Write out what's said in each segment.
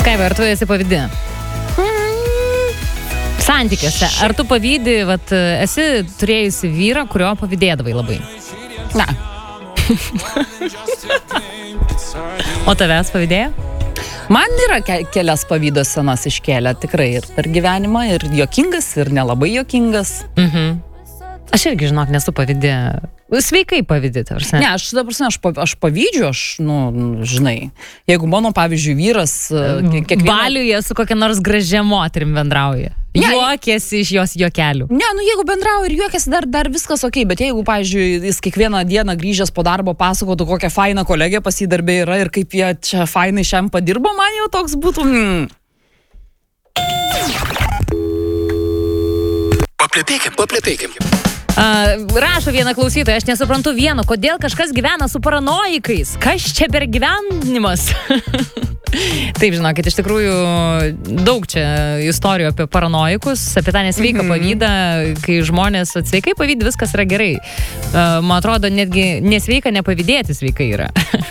Skaiva, ar tu esi pavydi? Santykiuose. Ar tu pavydi, vat, esi turėjusi vyrą, kurio pavydėdavai labai? Ne. O tavęs pavydėjo? Man yra kelias pavydo scenas iškėlę, tikrai, ir per gyvenimą, ir juokingas, ir nelabai juokingas. Aš irgi, žinok, nesu pavydė. Sveikai pavydė, tarsi. Ne, aš pavydžiu, žinai, jeigu mano, pavyzdžiui, vyras Baliuje su kokia nors gražia moterim bendrauja. Juokėsi iš jos juokelių. Ne, jeigu bendrauja ir juokėsi, dar viskas okei, bet jeigu, pavyzdžiui, jis kiekvieną dieną grįžęs po darbo pasakotų, kokią fainą kolegę pas jį darbė yra ir kaip jie čia fainai šiam padirbo, man jau toks būtų. Paplepėkim. Rašo viena klausytoja, aš nesuprantu vieno, kodėl kažkas gyvena su paranojikais. Kas čia per gyvenimas? Taip, žinokit, iš tikrųjų daug čia istorijų apie paranojikus, apie tą nesveiką pavydą, kai žmonės sveikai pavydi, viskas yra gerai. Man atrodo, netgi nesveika nepavydėti sveikai yra.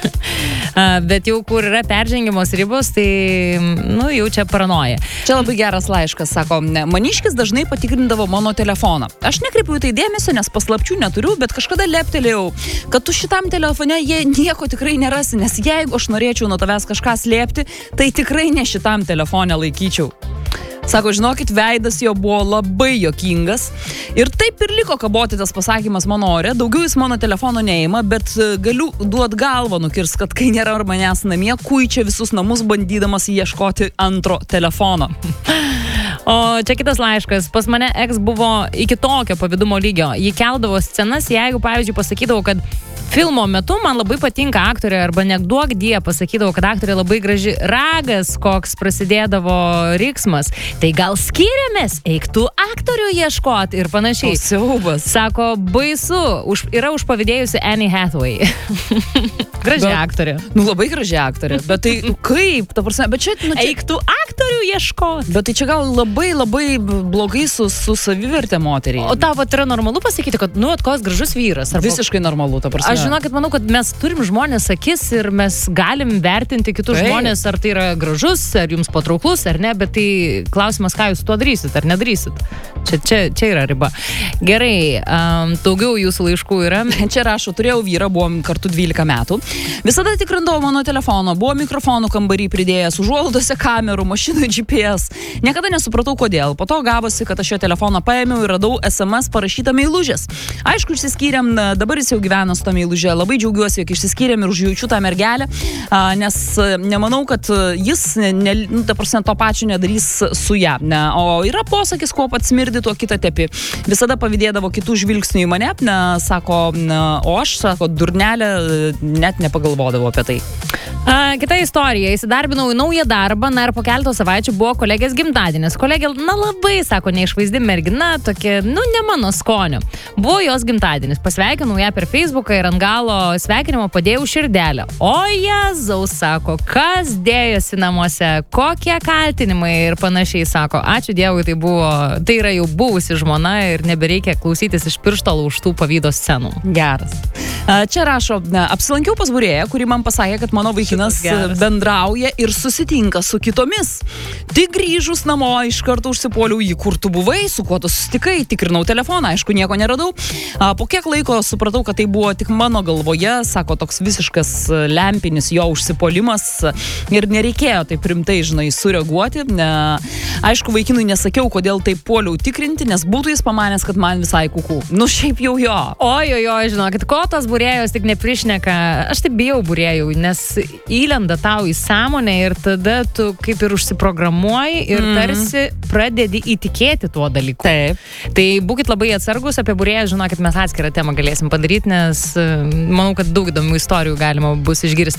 Bet jau kur yra peržengimos ribos, tai, jau čia paranoja. Čia labai geras laiškas, sako, maniškis dažnai patikrindavo mano telefoną. Aš nekreipiu tai dėmesio, nes paslapčių neturiu, bet kažkada leptelėjau, kad tu šitam telefone jie nieko tikrai nerasi, nes jeigu aš norėčiau nuo tavęs kažką slėpti, tai tikrai ne šitam telefone laikyčiau. Sako, žinokit, veidas jo buvo labai juokingas ir taip ir liko kaboti tas pasakymas mano ore. Daugiau jis mano telefono neima, bet galiu duot galvą nukirs, kad kai nėra manęs namie, kuičia visus namus bandydamas ieškoti antro telefono. O čia kitas laiškas. Pas mane ex buvo iki tokio pavydumo lygio. Ji keldavo scenas, jeigu, pavyzdžiui, pasakydavo, kad filmo metu man labai patinka aktorė, arba neduok die pasakydavo, kad aktorė labai graži, ragas, koks prasidėdavo riksmas. Tai gal skiriamės, eik tu aktorių ieškoti ir panašiai. O siaubas. Sako, baisu, yra užpavydėjusi Annie Hathaway. Graži aktorė. Labai graži aktorė, bet tai kaip, ta prasme, bet čia... Eik tu aktorių ieškoti. Bet tai čia gal labai blogai su savivertė moteriai. O tau yra normalu pasakyti, kad, koks gražus vyras. Arba... Visiškai normalu, ta prasme. Aš žinokit, manau, kad mes turim žmonės akis ir mes galim vertinti kitus žmonės, ar tai yra gražus, ar jums patrauklus, ar ne, bet tai klausimas, ką jūs tuo darysit, ar nedarysit. Čia yra riba. Gerai, daugiau jūsų laiškų yra. Čia rašo, turėjau vyrą, buvom kartu 12 metų. Visada tikrindavo mano telefoną, buvo mikrofonų kambarį pridėjęs, užuolaidose kamerų, mašinų GPS. Niekada nesupratau, kodėl. Po to gavosi, kad aš jo telefoną paėmiau ir radau SMS parašytą meilužės. Aišku, išsiskyrėm, dabar jis jau gyvena su tą meilužę. Labai džiaugiuosi, jog išsiskyrėm ir užjaučiu tą mergelę, nes nemanau, kad jis ta prasme, to pačio nedarys su ją. O yra posakis, kuo pats smirdi, tuo kitą tepi. Visada pavydėdavo kitų žvilgsnių į mane, sako, o aš, sako, durnelė, net nepagalvodavau apie tai. Kita istorija. Įsidarbinau į naują darbą, ir po keletą savaičių buvo kolegės gimtadienis. Kolegė, labai, sako, neišvaizdi mergina, tokia, ne mano skonio. Buvo jos gimtadienis. Pasveikinau ją per Facebooką ir ant galo sveikinimo padėjau širdelę. O Jėzaus, sako, kas dėjosi namuose, kokie kaltinimai ir panašiai, sako, ačiū Dievui, tai yra jau buvusi žmona ir nebereikia klausytis iš piršto laužtų pavydo scenų. Geras. Čia rašo, apsilankiau pas būrėją, kuri man pasakė, kad mano vaikinas bendrauja ir susitinka su kitomis. Tik grįžus namo iš karto užsipuoliau jį, kur tu buvai, su kuo tu susitikai, tikrinau telefoną, aišku, nieko neradau. Po kiek laiko supratau, kad tai buvo tik mano galvoje, sako, toks visiškas lempinis jo užsipuolimas ir nereikėjo taip rimtai, sureaguoti. Aišku, vaikinui nesakiau, kodėl taip puoliau tikrinti, nes būtų jis pamanęs, kad man visai kuku. Šiaip jau jo. Oi, žinokit, ko tos būrėjos tik neprišneka. Aš taip bijau būrėjų, nes įlenda tau į sąmonę ir tada tu kaip ir užsiprogramuoji ir tarsi pradedi įtikėti tuo dalyku. Taip. Tai būkit labai atsargus, apie būrėją, žinokit, mes atskirą temą galėsim padaryti, nes manau, kad daug įdomių istorijų galima bus išgirsti.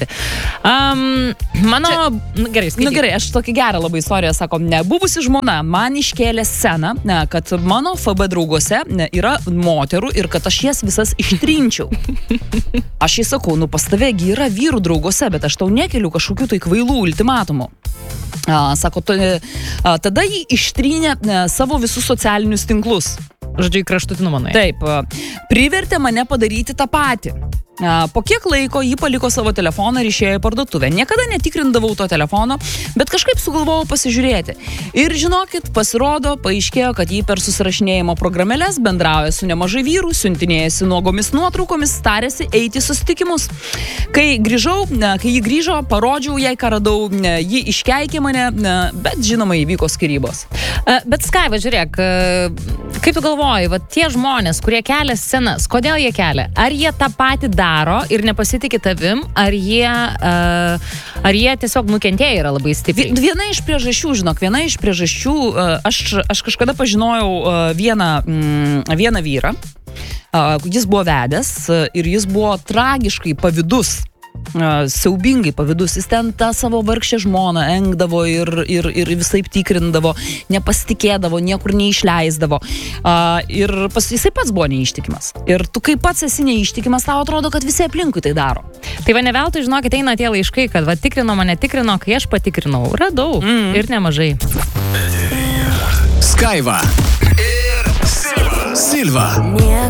Gerai, skaityk. Gerai, aš tokį gerą labai istoriją, sako, buvusi žmona man iškėlė sceną, kad mano FB drauguose yra moterų ir kad aš jas visas ištrinčiau. Aš jai sakau, pas tavegi yra vyrų drauguose, bet aš tau nekeliu kažkokių tai kvailų ultimatumų. Sako, tada jį ištrynė savo visus socialinius tinklus. Žodžiu, į kraštutinumą nuėjo. Taip, privertė mane padaryti tą patį. Po kiek laiko jį paliko savo telefoną ir išėjo į parduotuvę. Niekada netikrindavau to telefono, bet kažkaip sugalvojau pasižiūrėti. Ir žinokit, paaiškėjo, kad jį per susirašinėjimo programėles bendrauja su nemažai vyrų, siuntinėjasi nuogomis nuotraukomis, tarėsi eiti į susitikimus. Kai jį grįžo, parodžiau jai, ką radau, jį iškeikė mane, bet žinoma įvyko skyrybos. Bet Skaiva, žiūrėk, kaip tu galvoji, va, tie žmonės, kurie kelia scenas, kodėl jie kelia? Ar jie tą patį daro ir nepasitikė tavim, ar jie tiesiog nukentėję yra labai stipriai? Viena iš priežasčių, aš kažkada pažinojau vieną vyrą, jis buvo vedęs ir jis buvo tragiškai pavydus. Siaubingai pavydus, jis ten tą savo vargšę žmoną engdavo ir visaip tikrindavo, nepasitikėdavo, niekur neišleisdavo. Ir jisai pats buvo neištikimas. Ir tu kaip pats esi neištikimas, tau atrodo, kad visi aplinkui tai daro. Tai va ne veltui, žinokit, eina tie laiškai, kad va tikrino mane, kai aš patikrinau. Radau ir nemažai. Skaiva ir Silva.